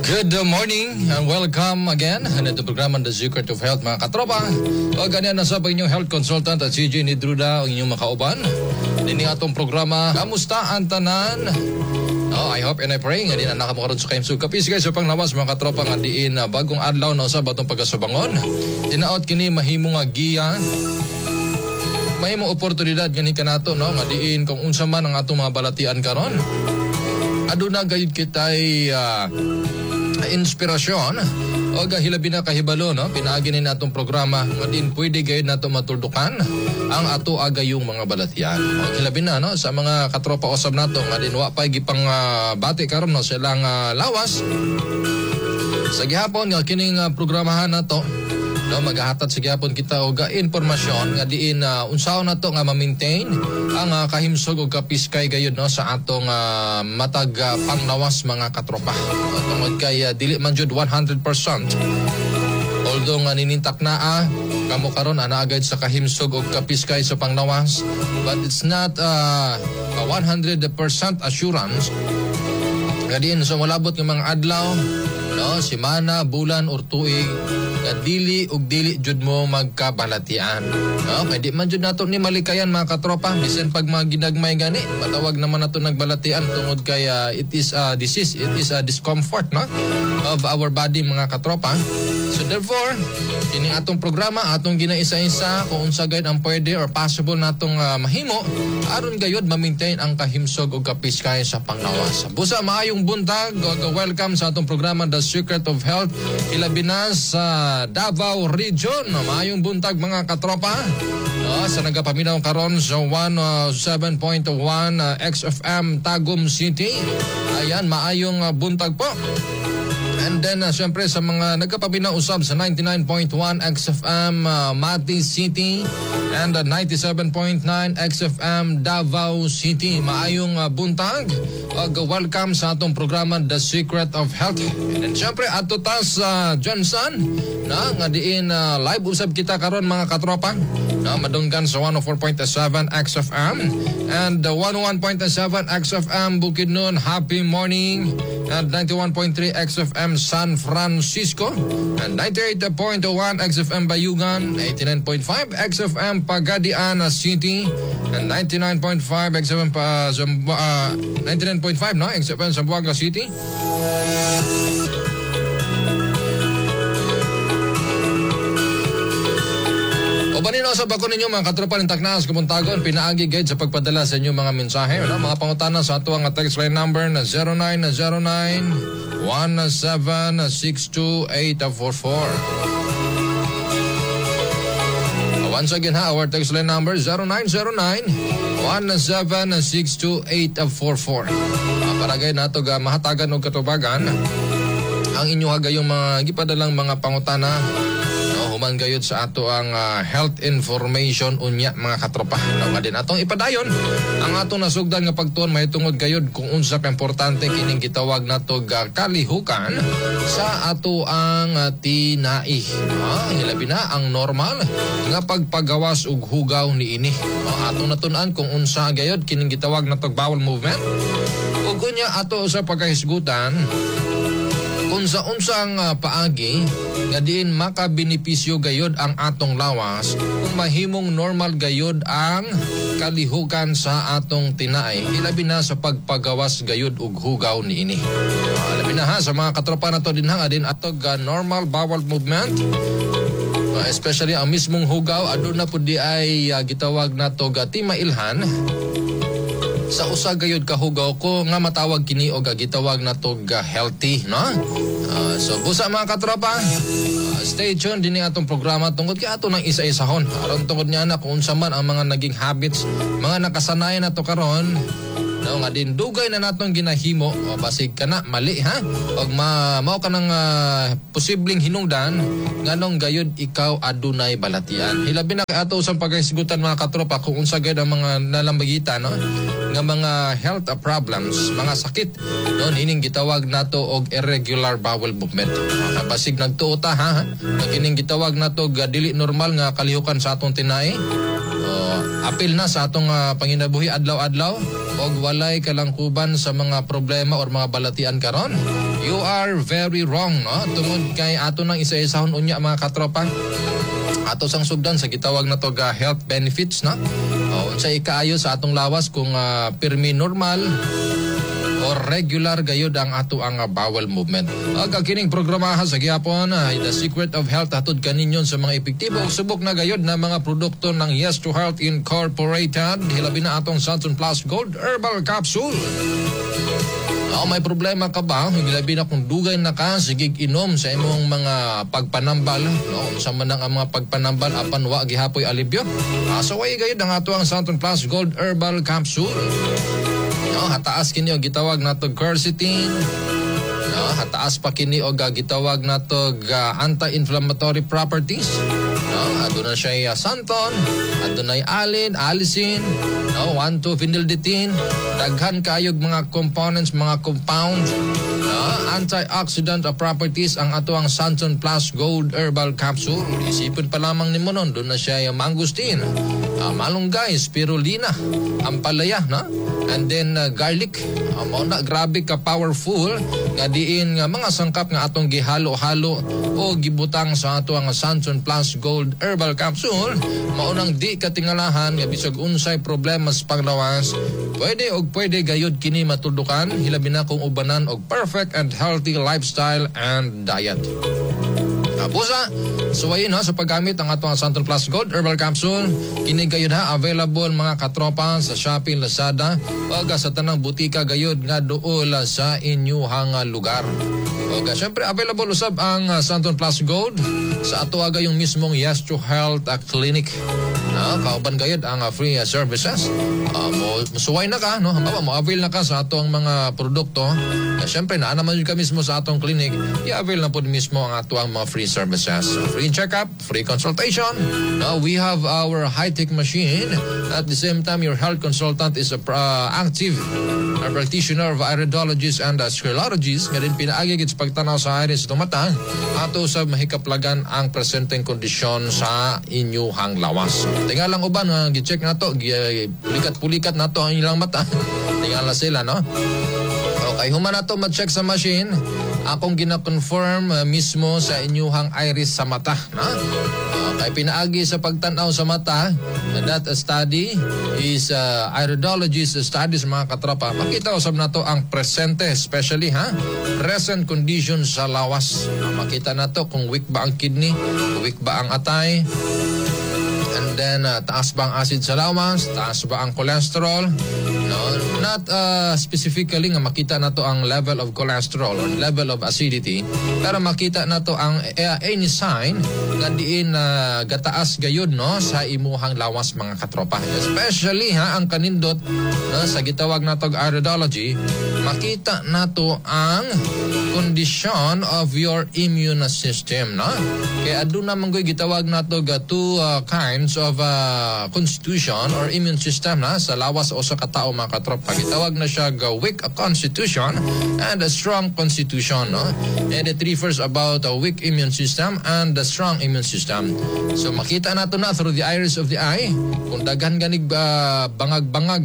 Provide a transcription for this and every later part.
Good morning and welcome again na ito programa The Secret of Health mga katropa. O ganyan na sa inyong health consultant at CJ Nidruda ang inyong makauban. Dining atong programa, kamusta ang tanan? I hope and I pray nga din ang nakamakaroon sa kayong kapis guys. So pang lawas mga katropa nga diin bagong adlaw na usab atong pagkasubangon. Tinaot kini mahimong giya. Mahimong oportunidad gani kanato no nga diin kung unsa man ang atong mga balatian karon. Aduna gayud kitay inspirasyon o hilabi na kahibalo no pinaagi ni natong programa nga din pwede gayud nato matuldukan ang ato agayong mga balatian. O hilabi na no sa mga katropa usab nato nga din wa pa gipang bati karon no silang lawas. Sa gihapon nga kining programahan nato no magahatag sa gihapon kita og impormasyon nga diin unsaon nato nga ma-maintain ang kahimsog og kapiskay gayud no sa atong matag panglawas mga katropa. Tungod kay dili man jud 100%. Although nga ninintak na kamo karon ana agad sa kahimsog og kapiskay sa panglawas, but it's not a 100% assurance. Nga diin sa malabot nga mga adlaw no semana, bulan or tuig nga dili ug dili jud mo magkabalatian. No, kay di man jud nato ni malikayan mga katropa bisan pag mga ginagmay gani patawag naman nato nagbalatian tungod kay it is a disease, it is a discomfort no of our body mga katropa. So therefore ini atong programa atong ginaisa-isa kung unsa gayud ang pwede or possible natong mahimo aron gayud ma-maintain ang kahimsog ug kapiskay sa panglawas. Busa maayong buntag, welcome sa atong programa The Secret of Health ilabi na sa Davao Region. Maayong buntag mga katropa. Sa nagapaminaw karon sa 107.1 XFM Tagum City. Ayan, maayong buntag po. And then, siyempre, sa mga nagkapaminaw usab sa 99.1 XFM Mati City and 97.9 XFM Davao City. Maayong buntag. Welcome sa atong programa The Secret of Health. And siyempre, ato tas Johnson na nga diin live usab kita karon mga katropa. Na madunggan sa 104.7 XFM and 101.7 XFM Bukidnon. Happy morning. And 91.3 XFM San Francisco and 98.1 XFM Bayugan, 89.5 XFM Pagadian City and 99.5 XFM 99.5 no XFM Zamboanga City. O banino sa bako ninyo mga katropa ng Taknaas Kumuntagon, pinaagi guide sa pagpadala sa inyong mga mensahe. Mga pangutana sa ato ang text line number na 0909-1762-844. Once again our text line number 0909-1762-844. Para gayud nato mahatagan og katubagan ang inyo hagayong mga gipadalang mga pangutana. Human gayud sa ato ang health information unya mga katropa. Nga din atong ipadayon ang atong nasugdan nga pagtuon mahitungod gayud kung unsa ka importante kining gitawag nato kalihukan sa ato ang tinai. Hilabi na ang normal nga pagpagawas og hugaw niini. Atong natun-an kung unsa gayud kining gitawag nato bowel movement. Ug unya ato sa pagkahisgutan unsa-unsang paagi nga diin makabenepisyo gayud ang atong lawas kung mahimong normal gayud ang kalihukan sa atong tinai. Ilabi na sa pagpagawas gayud og hugaw niini. Ilabi na ha sa mga katropa nato din nga din atog normal bowel movement. Especially ang mismong hugaw aduna pud di ay gitawag nato timailhan. Sa usa gayud kahugaw ko nga matawag kini og gitawag nato healthy no. So busa mga katropa, stay tuned din atong programa tungod kay ato nang isa-isahon aron tungod niya na kung unsa man ang mga naging habits, mga nakasanayan nato karon no nga din dugay na natong ginahimo o basig kana mali ha og mao ka nang posibleng hinungdan nganong gayud ikaw adunay balatian. Hilabi na ato usang paghisgutan mga katropa kung unsa gayud ang mga nalambagita no nga mga health problems, mga sakit no ining gitawag nato og irregular bowel movement. Basig nagtuota ha kining gitawag nato dili normal nga kalihukan sa atong tinai. Apil na sa atong panginabuhi adlaw-adlaw og walay kalangkuban sa mga problema or mga balatian karon. You are very wrong, no? Tungod kay ato nang isa-isahon unya mga katropa. Ato sang sugdan sa gitawag na to ga health benefits, no? Unsay ikaayo sa atong lawas kung pirmi normal o regular gayud ang ato ang bowel movement. Kining programahan sa gihapon The Secret of Health hatod kaninyon sa mga epektibo ug subok na gayud na mga produkto ng Yes to Health Incorporated. Hilabi na atong Santon Plus Gold Herbal Capsule. May problema ka ba? Hilabi na kung dugay na ka, sigig inom sa imong mga pagpanambal. Sa manang ang mga pagpanambal apan wa gihapoy alibyo. So way gayud ang ato ang Santon Plus Gold Herbal Capsule. Hataas kini og gitawag nato quercetin. Hataas pa kini og gitawag nato anti-inflammatory properties. Aduna siya santon, adunay alin, allicin, 1,2-phenyldiene, daghan kayog mga components, mga compounds, antioxidant properties ang ato ang Santon Plus Gold Herbal Capsule. Isipin pa lamang nimo nun, doon na siya yung mangustin, malunggay, spirulina, ampalaya, and then garlic. Grabe ka powerful nga diin nga mga sangkap nga atong gihalo-halo o gibutang sa ato ang Santon Plus Gold Herbal Capsule. Maunang di katingalahan nga bisag unsay problema sa panglawas, pwede gayud kini matudukan. Hilabi na kung ubanan og perfect and healthy lifestyle and diet. Pusa, suwayin sa paggamit ang atong Santon Plus Gold Herbal Capsule. Kini gayud available mga katropa sa Shopee, Lazada, o sa tanang butika gayud nga duol sa inyuhang lugar. O syempre available usab ang Santon Plus Gold sa ato yung mismong Yes to Health Clinic. Kauban gayud ang free services. Musuway na ka, mo-avail na ka sa atong mga produkto. Syempre naa naman ka mismo sa atong clinic, i-avail na po mismo ang atong mga free services. Free checkup, free consultation. We have our high-tech machine. At the same time, your health consultant is active practitioner of iridologist and sclerologist. Nga din pinaagi sa pagtanaw sa iris ng mata ato sa mahikaplagan ang presenteng kondisyon sa inyuhang lawas. Tingalang uban, gi-check na to, pulikat-pulikat na to ang ilang mata. Tingala sila, Okay, human na to ma-check sa machine. Akong gina-confirm mismo sa inyuhang iris sa mata. Kay pinaagi sa pagtanaw sa mata, that study is iridologist studies mga katropa. Makita usab na to ang presente, especially present condition sa lawas. Makita na to kung weak ba ang kidney, weak ba ang atay, and then taas ba ang acid sa lawas, taas ba ang cholesterol. Not specifically nga makita na to ang level of cholesterol or level of acidity, pero makita na to ang any sign nga diin gataas gayud sa imuhang lawas mga katropa. Especially ang kanindot sa gitawag na to iridology, makita na to ang condition of your immune system. Kaya aduna manggoy gitawag na to two kinds of constitution or immune system sa lawas o sa katao mga katropa. Gitawag na siya weak constitution and a strong constitution. And it refers about a weak immune system and a strong immune system. So makita nato na through the iris of the eye kung daghan ganig bangag-bangag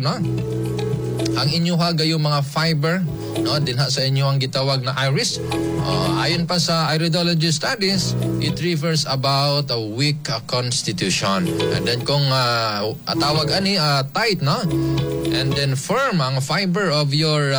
ang inyuha gayo mga fiber dinha sa inyo ang gitawag na iris. Ayon pa sa iridology studies, it refers about a weak constitution. And then kung tawag ani tight and then firm ang fiber of your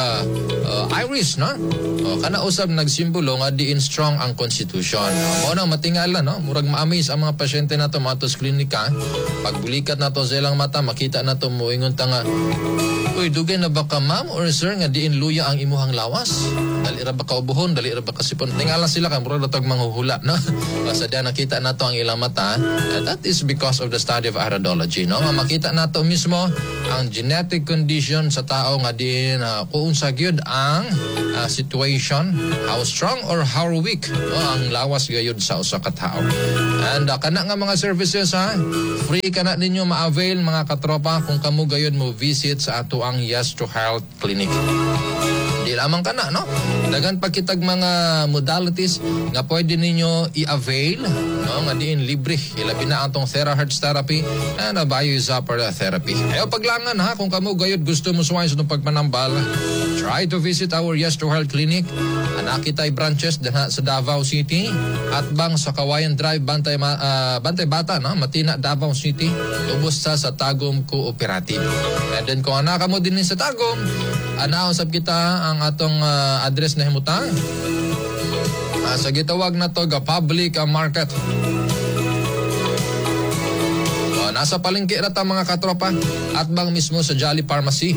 iris kana usab nagsimbolo nga diin strong ang constitution. Mao nang matingala murag ma-amaze ang mga pasyente nato matos klinika. Pagbulikat nato sa ilang mata, makita nato moingon ta nga, uy, dugay na ba ka ma'am or sir nga diin luya ang imuhang lawas? Dali ra ba ka ubuhon, dali ra ba ka sipon? Tingala sila kay murag natag manghuhula basta diyan nakita nato ang ilang mata. That is because of the study of iridology. Nga makita nato mismo ang genetic condition sa tao nga diin kung unsa gyud ang situation, how strong or how weak ang lawas gayud sa usa ka tawo. And kana nga mga services free kana ninyo ma-avail mga katropa kung kamo gayud mo visit sa ato ang Yes to Health Clinic. Di lamang ka na, no? Dagan pagkitag mga modalities nga pwede ninyo i-avail, no? Nga diin libre. Ilabi na atong Therahertz therapy and Biozapper therapy. Ayaw paglangan ha, kung kamo gayud gusto mo suwain sa itong pagpanambal, try to visit our Yes to Health Clinic. Anak kita'y branches dinha sa Davao City at bang sa Kawayan Drive, Bantay Bata, no? Matina, Davao City. Ubos sa Tagum Cooperative. And then kung anak mo din sa Tagum, anausap kita ang atong address na himuta. Sa gitawag na to public market. Nasa palengke na ta mga katropa at bang mismo sa Jolly Pharmacy.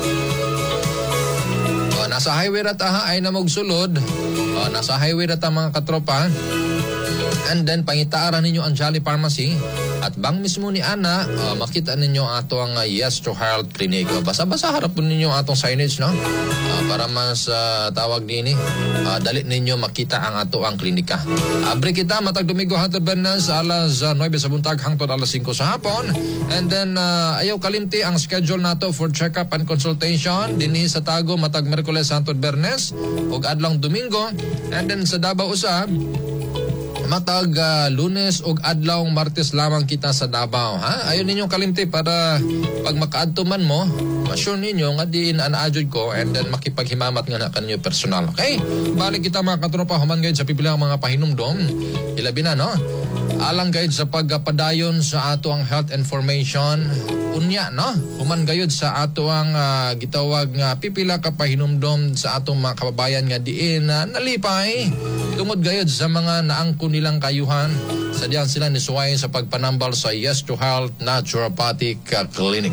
Nasa highway na ta ay namogsulod. Nasa highway na ta mga katropa. And then pangitaaran ninyo ang Jolly Pharmacy at bang mismo ni Ana, makita ninyo ato ang Yes to Health Clinic. Basa-basa harap po ninyo atong signage, no? Para mas tawag din dali ninyo makita ang ato ang klinika. Abre kita matag Domingo hangtod Bernas alas 9 sa buntag hangtod alas 5 sa hapon. And then ayaw kalimti ang schedule nato for check-up and consultation dinhi sa Tago matag Miyerkules hangtod Bernes ug adlong Domingo. And then sa Davao usab matag Lunes ug adlawng Martes lamang kita sa Davao, ha? Ayon ninyong kalimti para pag makaadto man mo, ma-sure ninyo nga diin anaadjud ko and then makipaghimamat nga na kanyo personal. Okay? Balik kita mga katropa human gayud sa pipilang mga pahinumdom. Ilabi na, no? Alang gayud sa pagpadayon sa ato ang health information unya, no? Human gayud sa ato ang gitawag nga pipila ka pahinumdom sa atong mga kababayan nga diin nalipay tungod gayud sa mga naangko nilang kayuhan. Sadyan sila nisuway sa pagpanambal sa Yes to Health Naturopathic Clinic.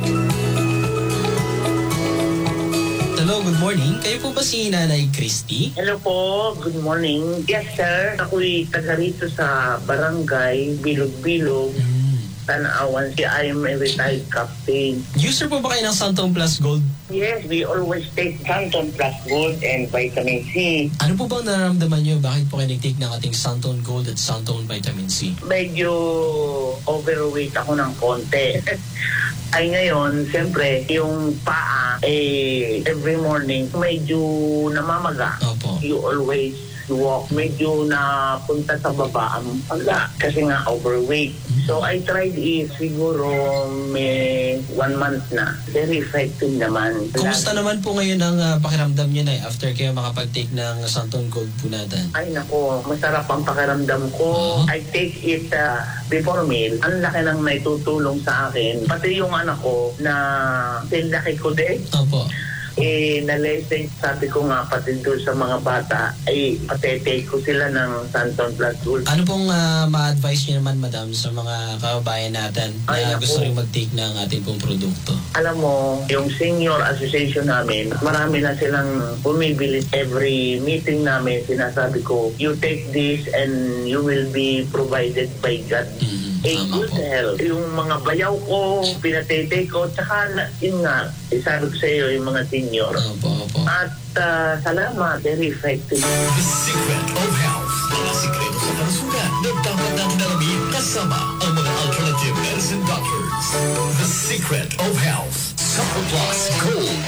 Hello, good morning. Kayo po ba si Nanay Christy? Hello po, good morning. Yes sir, ako'y taga rito sa barangay Bilog-Bilog, Tanawan. I am a retired captain. User po ba kayo ng Santon Plus Gold? Yes, we always take Santon Plus Gold and Vitamin C. Ano po bang nararamdaman nyo? Bakit po kayo nag-take ng ating Santon Gold at Santon Vitamin C? Medyo overweight ako ng konti. Ay ngayon, siyempre, yung paa, every morning, medyo namamaga. Opo. You always walk. Medyo napunta sa baba ang pala kasi nga overweight. So I tried it siguro may 1 month na. Very effective naman. Kumusta naman po ngayon ang pakiramdam nyo na after kayo makapag-take ng Santon Gold po natin? Ay nako, masarap ang pakiramdam ko. I take it before meal. Ang laki nang naitutulong sa akin. Pati yung anak ko na laki ko din. Opo. Na-lesson, sabi ko nga pati doon sa mga bata, patetake ko sila ng Santon Plus Gold. Ano pong ma-advise nyo naman, madam, sa mga kababayan natin na gusto rin mag-take ng ating pong produkto? Alam mo, yung senior association namin, marami na silang bumibili. Every meeting namin, sinasabi ko, you take this and you will be provided by God. Good health. Yung mga bayaw ko, pinatete ko, tsaka yun nga, sabi ko sa iyo yung mga senior. Opo. At salamat, very effective. The Secret of Health. Mga sikreto sa kalusugan na dapat natin alamin kasama ang mga alternative medicine doctors. The Secret of Health. Super Plus Gold.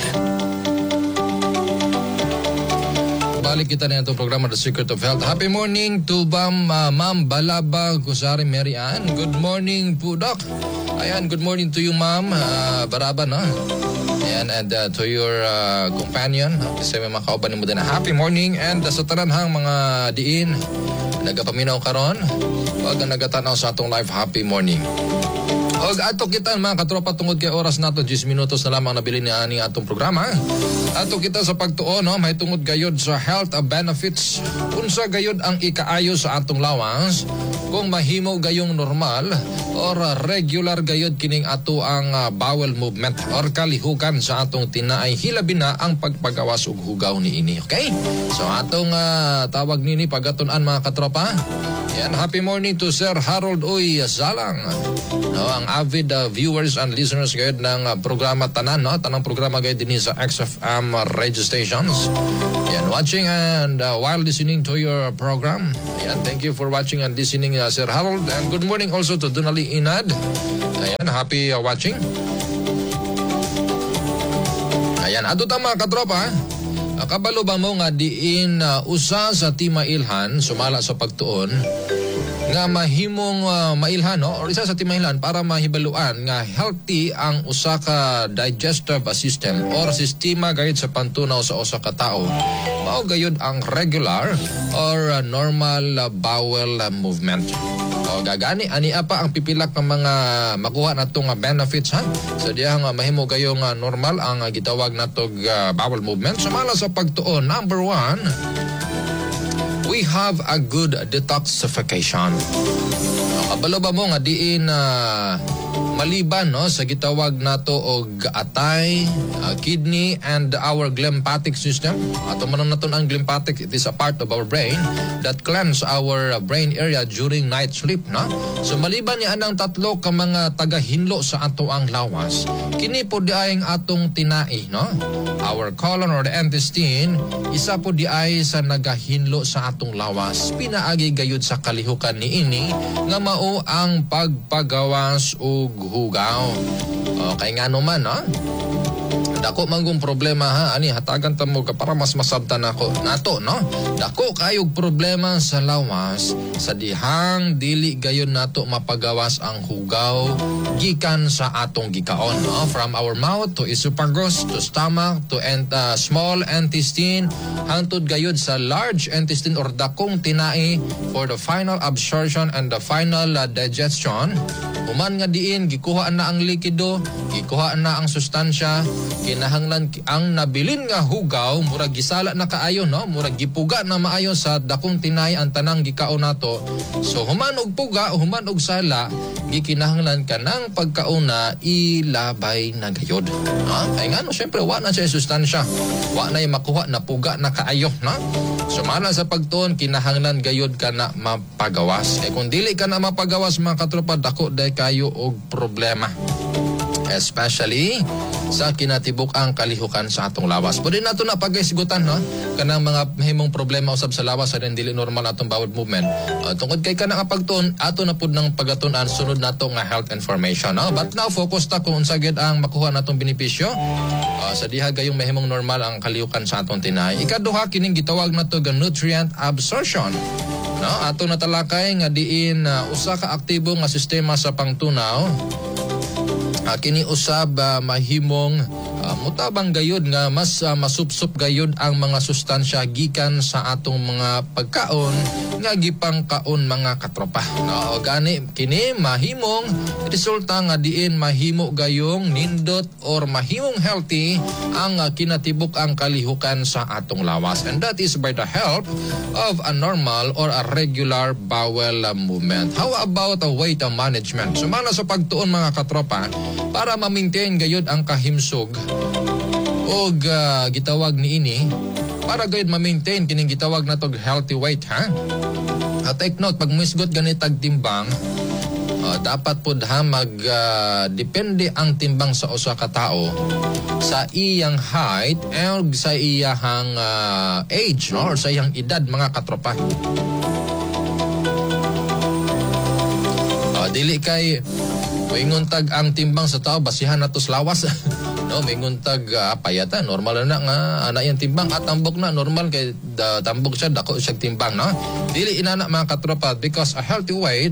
Balik kita na itong programa The Secret of Health. Happy morning to Ma'am Balaba Gusari Mary Ann. Good morning po, Doc. Ayan, good morning to you, Ma'am Baraba, no? Ayan, and to your companion. Kasi may mga kauban mo din na happy morning. And sa taranhang mga diin, nagapaminaw karon, wag na nagatanaw sa atong live happy morning. Og ato kita mga katropa tungod kay oras nato 10 minutos na lamang nabili ni ani atong programa. Ato kita sa pagtuo no, may tungod gayod sa health benefits. Unsa gayod ang ikaayo sa atong lawas kung mahimo gayong normal or regular gayod kining ato ang bowel movement or kalihukan sa atong tinaay hilabi na ang pagpagawas og hugaw niini. Okay? So atong tawag nini pagatunan mga katropa. Yan, happy morning to Sir Harold Uy Zalang. No, ang avid viewers and listeners gayud ng programa tanan, no? Tanang programa gayud din sa XFM radio stations. Yan, watching and while listening to your program. Yan, thank you for watching and listening, Sir Harold. And good morning also to Donali Inad. Ayan, happy watching. Ayan, ato ta mga katropa. Kabalo ba mo nga diin usa sa timailhan sumala sa pagtuon nga mahimong mailhan no or isa sa timailhan para mahibaluan nga healthy ang usa ka digestive system or sistema gayud sa pantunaw sa usa ka tawo mao gayud ang regular or normal bowel movement. O gagani ani apa ang pipilak ng mga makuha natong benefits ha sa diyang mahimo gayong normal ang gitawag natog bowel movement sumala sa pagtuon. Number 1, we have a good detoxification. Kabalo ba mo nga diin maliban no sa gitawag nato og atay, kidney and our glymphatic system. Ato man naton ang glymphatic, it is a part of our brain that cleanse our brain area during night sleep no. So maliban ni anang tatlo ka mga tagahinlo sa ato ang lawas, kini po diay ang atong tinai no. Our colon or the intestine isa po diay sa nagahinlo sa atong lawas. Pinaagi gayud sa kalihukan niini nga mao ang pagpagawas og hugaw. Kay nga naman, ha? Dako manggong problema ha, ani hatagan ta mo ka para mas masabtan ako nato no. Dako kayog problema sa lawas sa dihang dili gayon nato mapagawas ang hugaw gikan sa atong gikaon no? From our mouth to esophagus to stomach to small intestine hangtod gayud sa large intestine or dakong tinai for the final absorption and the final digestion. Human nga diin gikuha na ang likido, gikuha na ang sustansya, kinahanglan ang nabilin nga hugaw murag gisala na kaayo no, murag gipuga na maayo sa dakong tinay ang tanang gikaon nato. So human og puga, human og sala, gikinahanglan kanang pagkauna ilabay na gayod. Ha? Ay ngano syempre wa na siya sustansya. Wa na makuha na puga na kaayo no. Sumala sa pagtuon kinahanglan gayod ka na mapagawas. Kay kung dili ka na mapagawas mga katropa dako day kayo og problema. Especially sa kinatibuk ang kalihukan sa atong lawas. Pwede nato na pag-isgutan no kanang mga mahimong problema usab sa lawas sa dili normal atong bowel movement. Tungod kay kanang pagtuon ato na pud nang pagatun-an sunod nato nga health information no. But now focus ta kung unsa gid ang makuha natong benepisyo sa diha gayong mahimong normal ang kalihukan sa atong tinay. Ikaduha kining gitawag nato nga nutrient absorption. No, ato natalakay nga diin usa ka aktibo nga sistema sa pangtunaw. Kini usab mahimong mutabang gayud nga mas masupsup gayud ang mga sustansya gikan sa atong mga pagkaon nga gipangkaon mga katropa. No, gani kini mahimong resulta nga diin mahimo gayong nindot or mahimong healthy ang kinatibuk ang kalihukan sa atong lawas, and that is by the help of a normal or a regular bowel movement. How about a weight management? Sumala sa pagtuon mga katropa para ma-maintain gayud ang kahimsog o gitawag niini para gayud ma-maintain kining gitawag natog healthy weight ha. Take note pag misgot ganitag timbang dapat pud ha depende ang timbang sa usa ka tawo sa iyang height and sa iyang age no or sa iyang edad mga katropa. Dili kay moingon tag ang timbang sa tao basihan nato sa lawas. No, moingon tag payata normal na nga ana yang timbang at tambok na normal kay tambok siya dako siya timbang no. Dili inana mga katropa because a healthy weight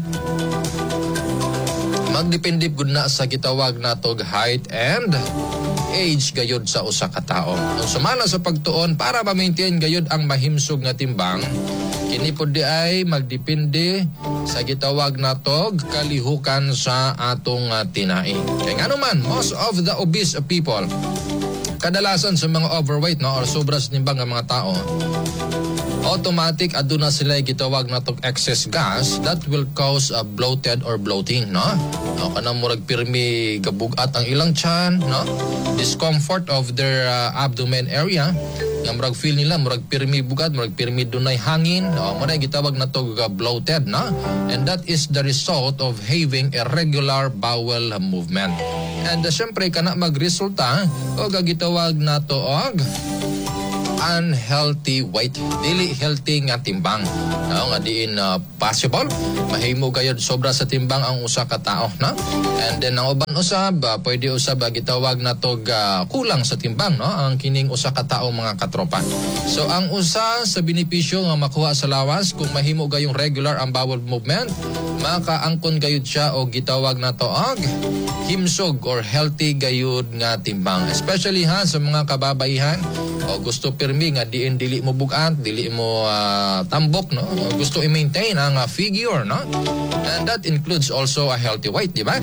magdepende gud na sa gitawag natog height and age gayud sa usa ka tawo. Sumala sa pagtuon para ma-maintain gayud ang mahimsog nga timbang kini pod di ay magdepende sa gitawag natog kalihukan sa atong tinai. Kay ngano man most of the obese people kadalasan sa mga overweight no or sobra sa timbang nga mga tao automatic aduna sila gitawag natog excess gas that will cause bloated or bloating no. Kanang murag pirmi gabugat ang ilang tiyan no, discomfort of their abdomen area nga murag feel nila murag pirmi bugat murag pirmi dunay hangin murag gitawag natog bloated no, and that is the result of having a regular bowel movement. And syempre kana magresulta o gitawag nato og unhealthy weight, dili healthy nga timbang. Nga diin possible mahimo gayud sobra sa timbang ang usa ka tawo, no? And then ang uban usab pwede usab gitawag natog kulang sa timbang, no? Ang kining usa ka tawo mga katropa. So ang usa sa benepisyo nga makuha sa lawas kung mahimo gayong regular ang bowel movement, makaangkon gayud siya o gitawag nato og himsog or healthy gayud nga timbang. Especially sa mga kababaihan o gusto pirmi nga dili mo bugat, dili mo tambok, no? O gusto i-maintain ang figure, no? And that includes also a healthy weight, di ba?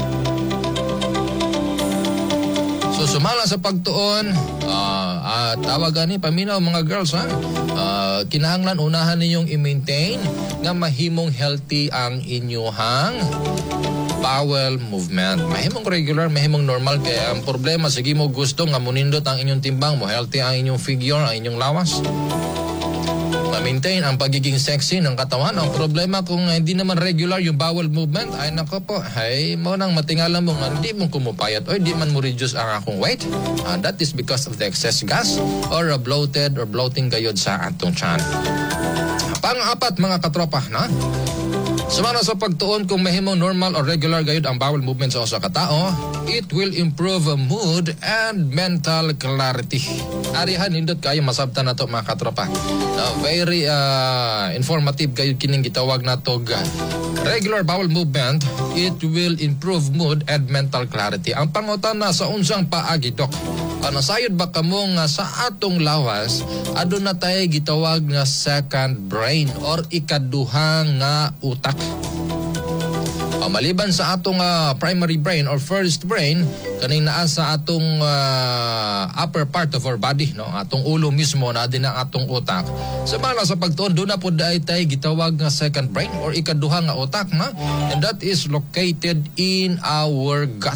So sumala sa pagtuon, tawagan ni paminaw mga girls, kinahanglan unahan ninyong i-maintain nga mahimong healthy ang inyuhang bowel movement. Mahimong regular, mahimong normal. Kaya ang problema, sige mo gusto nga munindot ang inyong timbang mo, healthy ang inyong figure, ang inyong lawas. Ma-maintain ang pagiging sexy ng katawan. Ang problema kung hindi naman regular yung bowel movement, ay nako po, ay mo nang matingala mo nga hindi mo kumupayat o hindi man mo reduce ang akong weight. That is because of the excess gas or bloated or bloating gayod sa atong tiyan. Pang-apat mga katropa, na? Sumana sa pagtuon kung mahimong normal or regular gayud ang bowel movement sa usa ka tawo, it will improve mood and mental clarity. Arihan nindot kayo masabtan nato mga katropa. Very informative gayud kining gitawag natog regular bowel movement. It will improve mood and mental clarity. Ang pangutan na sa unsang paagi, Dok? Sayod ba kamo nga sa atong lawas aduna tay gitawag nga second brain or ikaduhang nga utak? Maliban sa atong primary brain or first brain, kaning naa sa atong upper part of our body, no? Atong ulo mismo na din ang atong utak. Samala sa pagtuon doon na po dahil tayo gitawag nga second brain or ikaduhang nga utak, na? And that is located in our gut.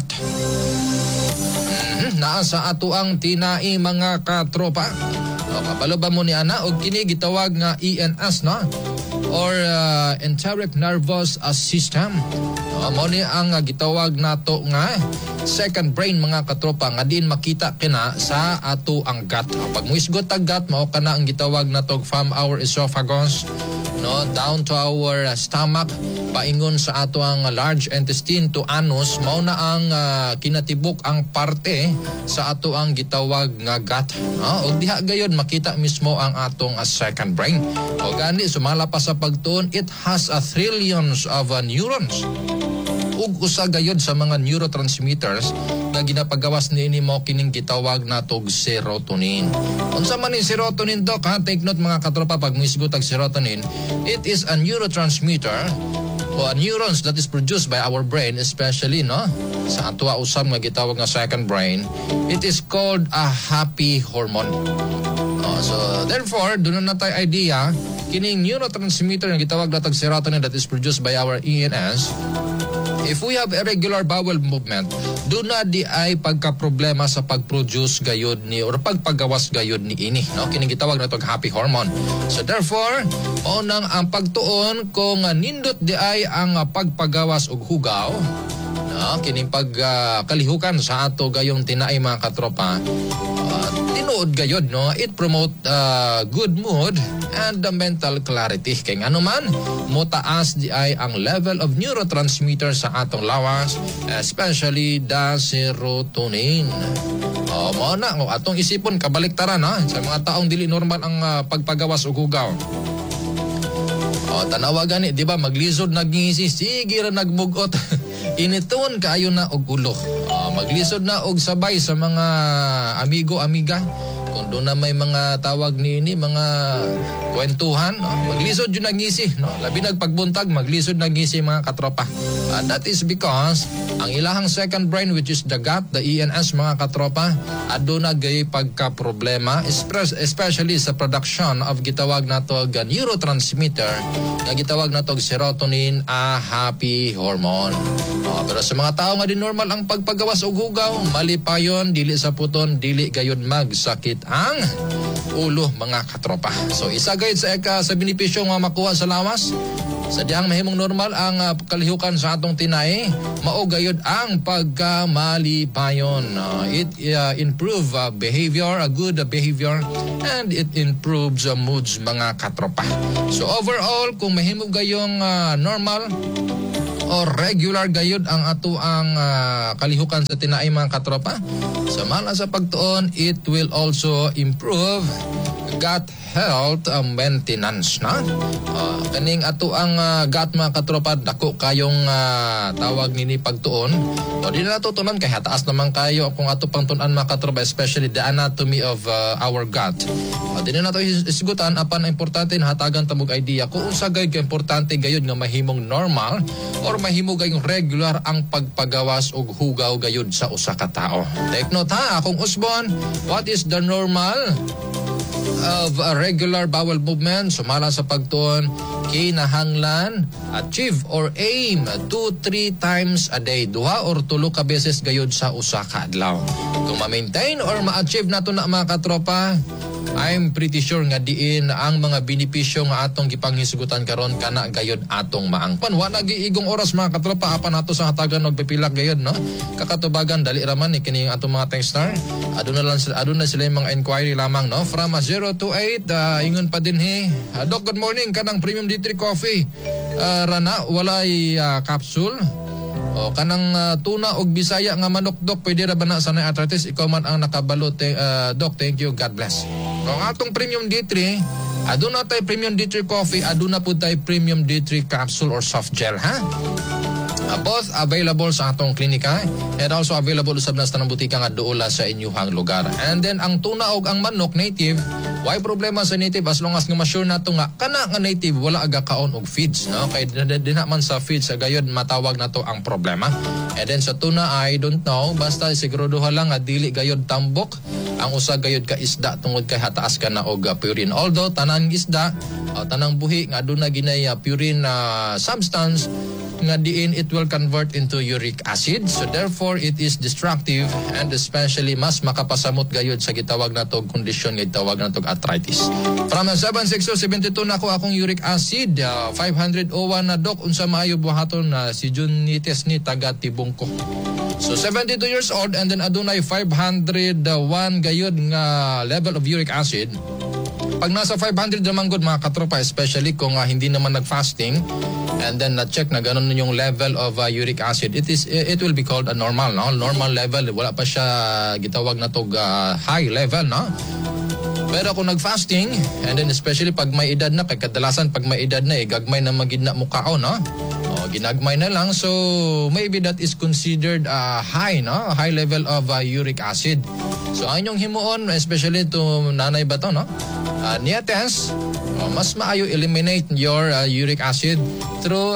Naa sa ato ang tinai mga katropa. Kabalo ba mo ni ana og kini gitawag nga ENS, no? Or enteric nervous system. Mo ni ang gitawag nato nga second brain mga katropa nga din makita kina sa ato ang gut. Pag muisgot ang gut, mao kana ang gitawag nato from our esophagus, no, down to our stomach, paingon sa ato ang large intestine to anus, mao na ang kinatibok ang parte sa ato ang gitawag nga gut. Og diha gayon makita mismo ang atong second brain. O gani sumala pa sa pagtuon, it has trillions of neurons. Ug usa gayod sa mga neurotransmitters nga ginapagawas niini mo kining gitawag natog serotonin. Unsa man ni serotonin, Dok? Take note mga katropa, pag misgot ang serotonin, it is a neurotransmitter o neurons that is produced by our brain, especially, no, sa ato usab nga gitawag nga second brain. It is called a happy hormone. So therefore, doon na tayo idea kining neurotransmitter nga gitawag natog serotonin that is produced by our ENS. If we have irregular bowel movement, doon na di ay pagka-problema sa pag-produce gayod ni or pagpagawas gayod ni ini, no? Kining gitawag na itong happy hormone. So therefore, unang ang pagtuon kung nindot di ay ang pagpagawas og hugaw, no? Kining pagkalihukan sa ato gayong tinai mga katropa, tinuod gayod, no? It promote good mood and the mental clarity. Kay ano man, motaas di ay ang level of neurotransmitter sa atong lawas, especially the serotonin. Mo na atong isipon kabaliktaran, ha, sa mga taong dili normal ang pagpagawas og hugaw. Tanawa gani, di ba, maglisod nagngisi, sige ra nagmugot. Initon kaayo na og ulo. Maglisod na og sabay sa mga amigo-amiga. Kung doon na may mga tawag niini, mga kwentuhan, no? Maglisod yun nagngisi, no? Labi nagpagbuntag, maglisod nagngisi mga katropa. That is because ang ilahang second brain, which is the gut, the ENS mga katropa, ado na gay pagka-problema, especially sa production of gitawag nato neurotransmitter, nga gitawag nato serotonin, a happy hormone. Pero sa mga tao nga din normal ang pagpagawas og hugaw, mali pa yon, dili sa puton, dili gayon magsakit ang ulo mga katropa. So isa gayud sa benepisyo nga makuha sa lawas. Sadyang mahimong normal ang kalihukan sa atong tinai, mao gayud ang pagkamalipayon. It improve behavior, a good behavior, and it improves moods mga katropa. So overall, kung mahimo gayong normal o regular gayud ang ato ang kalihukan sa tinai mga katropa, samala sa pagtuon, it will also improve gut health maintenance na. Kaning ato ang gut mga katropa, dako kayong tawag nini pagtuon. O di na natutunan kay hataas naman kayo kung ato pang tunan mga katropa, especially the anatomy of our gut. Di na nato isigutan apan importante na hatagan tamog idea kung unsa gayud ka importante gayud nga mahimong normal or mahimo gayong regular ang pagpagawas og hugaw gayud sa usa ka tawo. Take note ha, akong usbon, what is the normal of a regular bowel movement? Sumala sa pagtuon, kinahanglan achieve or aim 2-3 times a day, 2 or 3 ka beses gayud sa usa ka adlaw. Kung ma-maintain or ma-achieve nato na mga katropa, I'm pretty sure nga diin ang mga benepisyo nga atong gipanghisgutan karon kana gayud atong maangpan. Wala giigong oras mga katropa apan nato sa hatagan og pipilak gayud no. Kakatubagan dali raman ni kini atong mga texter. Aduna sila yung mga inquiry lamang no from 028 ingon pa din Doc, good morning, kanang Premium D3 coffee rana walay capsule. O kanang tuna og Bisaya nga manok, Doc, pwede ra ba na sa arthritis? Ikaw man ang nakabalo. Doc, thank you, God bless. Kung atong Premium D3, aduna tay Premium D3 coffee, aduna po tay Premium D3 capsule or soft gel ha. Both available sa atong klinika and also available usab na sa tanang butika nga duola sa inyuhang lugar. And then ang tuna og ang manok native, why problema sa native as long as nga ma-sure nato nga kana nga native wala aga kaon og feeds no, kay dinha man sa feeds gayud matawag nato ang problema. And then sa tuna, I don't know, basta siguruduha lang nga dili gayud tambok ang usa gayud ka isda tungod kay hataas ka na og purine. Although tanang isda tanang buhi nga aduna ginay purine substance nga diin it will convert into uric acid, so therefore it is destructive and especially mas makapasamot gayud sa gitawag natog kondisyon nga gitawag natog arthritis. From 76072 na ako akong uric acid 501 na Doc, unsa maayo buhaton na si Junites ni taga Tibungko. So 72 years old and then adunay 501 gayud nga level of uric acid. Pag nasa 500 naman good mga katropa, especially kung hindi naman nag-fasting and then na-check na ganun yung level of uric acid, it will be called a normal, no? Normal level, wala pa siya gitawag na tog high level, no? Pero kung nag-fasting and then especially pag may edad na, kay kadalasan pag may edad na gagmay na magid na mukao, no? Ginagmay na lang, so maybe that is considered high, no? High level of uric acid. So anyong himuon, especially to nanay ba to, no? Niya test, mas maayo eliminate your uric acid through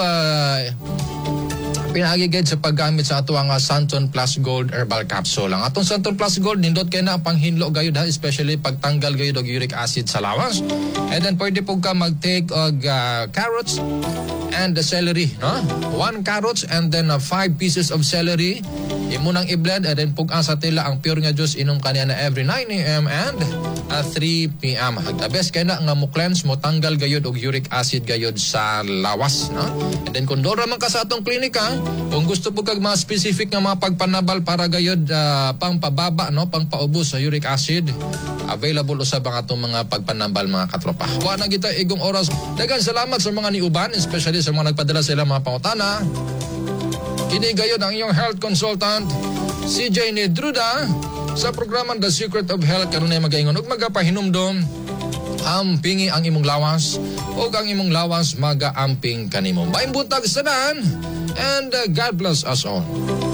pinagigid sa paggamit sa ato ang Santon Plus Gold Herbal Capsule. Ang atong Santon Plus Gold nindot kay na ang panghinlo gayud ha, especially pagtanggal gayud og uric acid sa lawas. And then pwede po ka mag-take og carrots and the celery, no? 1 carrots and then 5 pieces of celery. Imo nang i-blend and then pug sa tila ang pure nga juice inom kaniya na every 9 a.m. and 3 p.m. The best kay na nga mo cleanse mo tanggal gayud og uric acid gayud sa lawas, no? And then kung doon raman ka sa atong klinika, kung gusto po kag mga specific nga mga pagpanabal para gayud pangpababa, no, pangpaubos sa uric acid, available usab ang atong mga pagpanambal mga katropa. Wa na kita igong oras. Daghang salamat sa mga niuban, especially sa mga nagpadala sila mga pangutana. Kini gayud ang iyong health consultant, CJ Nedruda, sa programa The Secret of Health. Kanunay magaingon ug magapahinumdom ampingi ang imong lawas ug ang imong lawas magaamping kanimo. Maayong buntag sa tanan and God bless us all.